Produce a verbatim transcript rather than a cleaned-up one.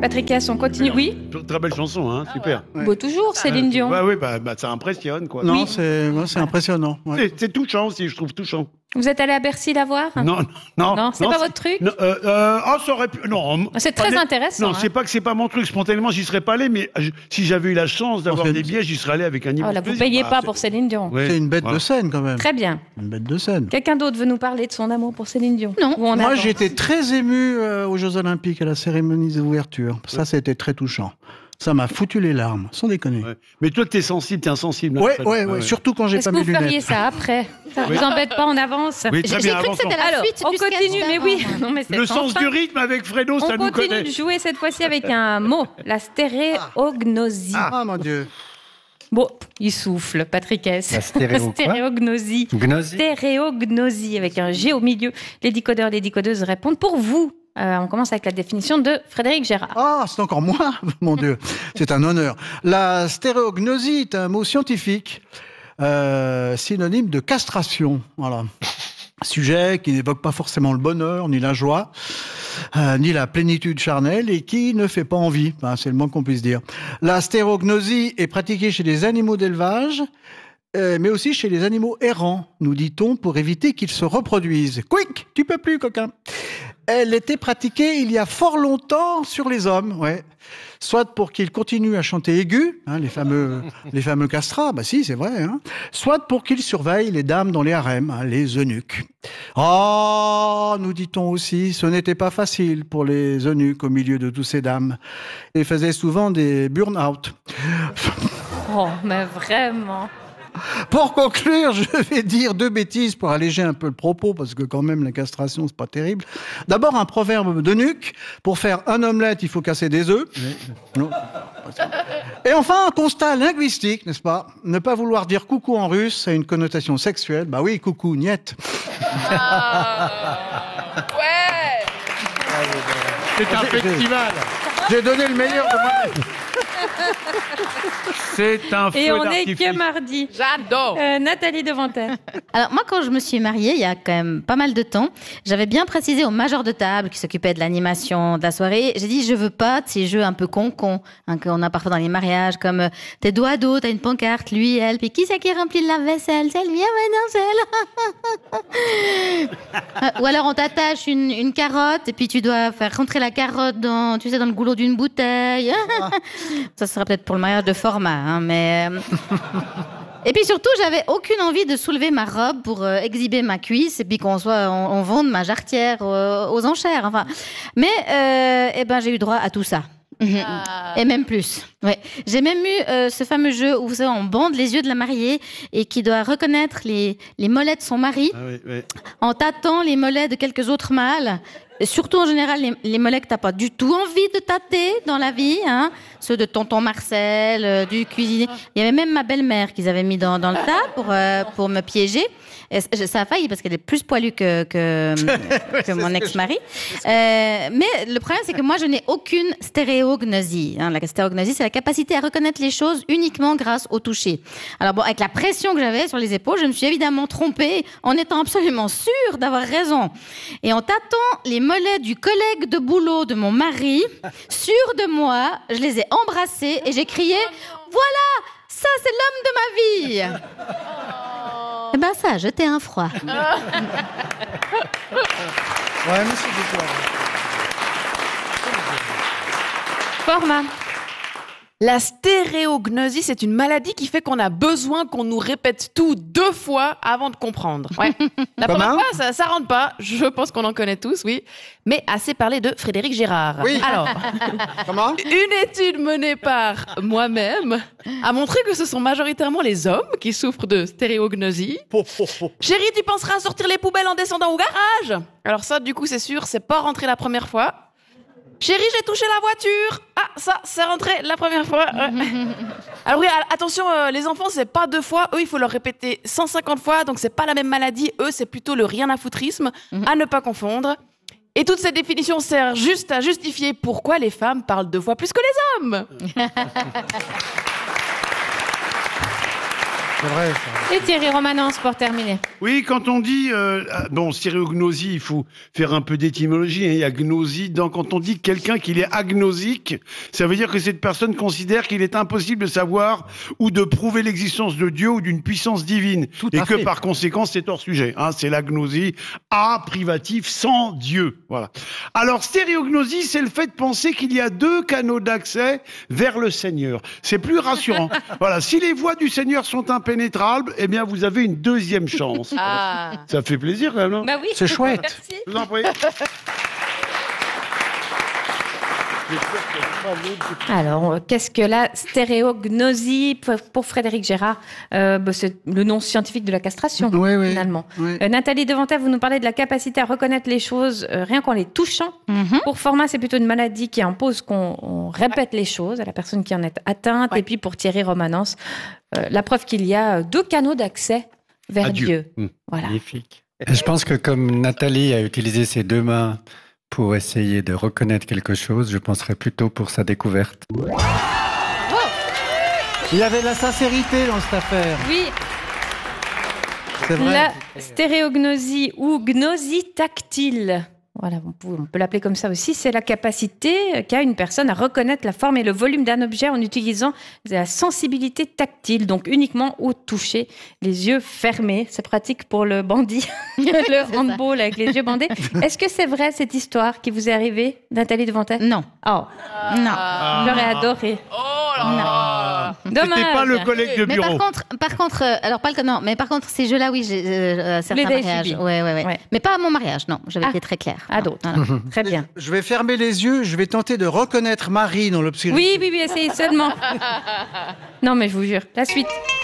Patrick S, on continue. Oui. Très belle chanson, hein, super. Ouais. Beau toujours, Céline Dion. Ouais, oui, bah, bah, ça impressionne, quoi. Non, Oui. c'est ouais, c'est impressionnant. Ouais. C'est, c'est touchant aussi, je trouve touchant. Vous êtes allé à Bercy la voir? Non, non, Non, c'est pas votre truc? Non, euh, euh, ah, ça aurait pu. Non, C'est très pas- intéressant, Non, hein. c'est pas que c'est pas mon truc. Spontanément, j'y serais pas allé, mais je- si j'avais eu la chance d'avoir c'est- des billets, j'y serais allé avec un immense Oh là, vous plaisir. payez Ah, pas c'est- pour Céline Dion. Ouais, C'est une bête voilà. de scène quand même. Très bien. Une bête de scène. Quelqu'un d'autre veut nous parler de son amour pour Céline Dion? Non. Ou on Moi, avance? j'ai été très ému euh, aux Jeux Olympiques, à la cérémonie d'ouverture. Ça, c'était très touchant. Ça m'a foutu les larmes, sans déconner. Ouais. Mais toi, t'es sensible, t'es insensible. Ouais, hein, ouais, ouais, ouais. surtout quand j'ai Est-ce pas que mes vous feriez lunettes. ça après? Ça vous embête pas en avance? Oui, J'ai très j'ai bien, cru que avançons. c'était la Alors, suite on du sketch continue, mais d'avant. oui. Non, mais c'est Le sens enfin. du rythme avec Fredo, ça On nous continue connaît. de jouer cette fois-ci avec un mot, la stéréognosie. Ah, mon Dieu. Bon, il souffle, Patrick S. La stéréo quoi Stéréognosie. Gnosie. Stéréognosie avec un G au milieu. Les décodeurs, les décodeuses répondent pour vous. Euh, on commence avec la définition de Frédéric Gérard. Ah, c'est encore moi, mon Dieu. C'est un honneur. La stéréognosie est un mot scientifique, euh, synonyme de castration. Voilà. Sujet qui n'évoque pas forcément le bonheur, ni la joie, euh, ni la plénitude charnelle et qui ne fait pas envie. Enfin, c'est le moins qu'on puisse dire. La stéréognosie est pratiquée chez les animaux d'élevage, euh, mais aussi chez les animaux errants, nous dit-on, pour éviter qu'ils se reproduisent. Quick, tu peux plus, coquin. Elle était pratiquée il y a fort longtemps sur les hommes, ouais. Soit pour qu'ils continuent à chanter aigu, hein, les fameux, les fameux castrats, bah si, c'est vrai, hein. Soit pour qu'ils surveillent les dames dans les harems, hein, les eunuques. Oh, nous dit-on aussi, ce n'était pas facile pour les eunuques au milieu de toutes ces dames. Ils faisaient souvent des burn-out. Oh, mais vraiment. Pour conclure, je vais dire deux bêtises pour alléger un peu le propos, parce que quand même, la castration, c'est pas terrible. D'abord, un proverbe d'eunuque. Pour faire un omelette, il faut casser des œufs. Non. Et enfin, un constat linguistique, n'est-ce pas? Ne pas vouloir dire coucou en russe a une connotation sexuelle. Bah oui, coucou, niet. Ouais. C'est un J'ai- festival. J'ai donné le meilleur de moi. C'est un feu Et on n'est d'artifice. que mardi. J'adore. Euh, Nathalie Devantez. Alors moi, quand je me suis mariée, il y a quand même pas mal de temps, j'avais bien précisé au major de table qui s'occupait de l'animation de la soirée, j'ai dit je veux pas de ces jeux un peu con-con hein, qu'on a parfois dans les mariages, comme euh, tes doigts à dos, t'as une pancarte, lui, elle, puis qui c'est qui remplit le lave-vaisselle? C'est lui, ah ouais, non, c'est elle. Ou alors on t'attache une, une carotte et puis tu dois faire rentrer la carotte dans, tu sais, dans le goulot d'une bouteille. Ça serait peut-être pour le mariage de format, hein, mais... euh, Et puis surtout, j'avais aucune envie de soulever ma robe pour euh, exhiber ma cuisse et puis qu'on soit, on, on vende ma jarretière euh, aux enchères. Enfin, mais euh, eh ben j'ai eu droit à tout ça. Ah. Et même plus. Ouais. J'ai même eu euh, ce fameux jeu où vous savez, on bande les yeux de la mariée et qui doit reconnaître les, les mollets de son mari Ah oui, oui. en tâtant les mollets de quelques autres mâles. Et surtout, en général, les, les mollets que t'as pas du tout envie de tâter dans la vie, hein. Ceux de tonton Marcel, euh, du cuisinier. Il y avait même ma belle-mère qu'ils avaient mis dans, dans le tas pour, euh, pour me piéger. Et ça a failli parce qu'elle est plus poilue que, que, que mon ex-mari. Euh, mais le problème, c'est que moi, je n'ai aucune stéréognosie. Hein. La stéréognosie, c'est la capacité à reconnaître les choses uniquement grâce au toucher. Alors bon, avec la pression que j'avais sur les épaules, je me suis évidemment trompée en étant absolument sûre d'avoir raison. Et en tâtant les mollets du collègue de boulot de mon mari, sûre de moi, je les ai embrassés et j'ai crié « Voilà, ça c'est l'homme de ma vie !» Eh ben ça a jeté un froid. Ouais, mais c'est du poivre. Format. La stéréognosie, c'est une maladie qui fait qu'on a besoin qu'on nous répète tout deux fois avant de comprendre. Ouais. La Comment première fois, ça, ça rentre pas. Je pense qu'on en connaît tous, oui. Mais assez parlé de Frédéric Gérard. Oui. Alors, Comment? une étude menée par moi-même a montré que ce sont majoritairement les hommes qui souffrent de stéréognosie. Po, po, po. Chérie, tu penseras à sortir les poubelles en descendant au garage? Alors ça, du coup, c'est sûr, c'est pas rentré la première fois. Chérie, j'ai touché la voiture. Ah, ça, c'est rentré la première fois. Ouais. Alors oui, attention, euh, les enfants, c'est pas deux fois. Eux, il faut leur répéter cent cinquante fois, donc c'est pas la même maladie. Eux, c'est plutôt le rien à foutrisme, à ne pas confondre. Et toute cette définition sert juste à justifier pourquoi les femmes parlent deux fois plus que les hommes. C'est vrai, ça. Et Thierry Romanence pour terminer. Oui, quand on dit... Euh, bon, stéréognosie, il faut faire un peu d'étymologie. Hein, il y a gnosie. Donc, quand on dit quelqu'un qu'il est agnosique, ça veut dire que cette personne considère qu'il est impossible de savoir ou de prouver l'existence de Dieu ou d'une puissance divine. Tout et à que, fait. par conséquent, c'est hors sujet. Hein, c'est l'agnosie A, privatif, sans Dieu. Voilà. Alors, stéréognosie, c'est le fait de penser qu'il y a deux canaux d'accès vers le Seigneur. C'est plus rassurant. Voilà. Si les voies du Seigneur sont impénétrables, eh bien, vous avez une deuxième chance. Ah. Ça fait plaisir, quand même, non? Bah oui. C'est chouette. Merci. Je vous en prie. Alors, qu'est-ce que la stéréognosie pour Frédéric Gérard? euh, bah, C'est le nom scientifique de la castration, Oui, oui. finalement. Oui. Euh, Nathalie Devantet, vous nous parlez de la capacité à reconnaître les choses euh, rien qu'en les touchant. Mhm. Pour Format, c'est plutôt une maladie qui impose qu'on on répète les choses à la personne qui en est atteinte. Ouais. Et puis pour Thierry Romanence, euh, la preuve qu'il y a deux canaux d'accès vers À Dieu. Dieu. Mmh. Voilà. Magnifique. Et je pense que comme Nathalie a utilisé ses deux mains pour essayer de reconnaître quelque chose, je penserais plutôt pour sa découverte. Il y avait de la sincérité dans cette affaire. Oui, C'est vrai. la stéréognosie ou gnosie tactile. Voilà, on peut, on peut l'appeler comme ça aussi. C'est la capacité qu'a une personne à reconnaître la forme et le volume d'un objet en utilisant la sensibilité tactile, donc uniquement au toucher, les yeux fermés. C'est pratique pour le bandit, le handball avec les yeux bandés. Est-ce que c'est vrai cette histoire qui vous est arrivée, Nathalie Devantet? Non. Oh, Non. j'aurais adoré. Oh là là. Dommage. C'était pas le collègue de Mais bureau. par contre, par contre, euh, alors pas le non, mais par contre ces jeux-là, oui, j'ai euh, à certains Les avez mariages. subis. Ouais, ouais, ouais, Ouais. Mais pas à mon mariage, non. J'avais Ah. été très claire. À d'autres. Voilà. Très bien. Je vais fermer les yeux, je vais tenter de reconnaître Marie dans l'obscurité. Oui, oui, oui, essayez seulement. Non, mais je vous jure. La suite.